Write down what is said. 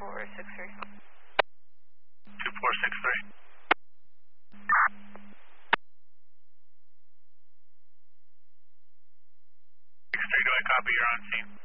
2463. 2463. 63, do I copy? You're on scene.